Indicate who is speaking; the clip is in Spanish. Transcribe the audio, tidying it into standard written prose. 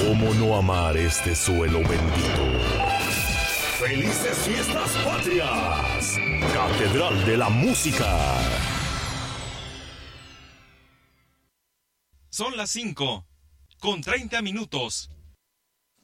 Speaker 1: ¿Cómo no amar este suelo bendito? ¡Felices Fiestas Patrias! Catedral de la Música.
Speaker 2: Son las 5:30.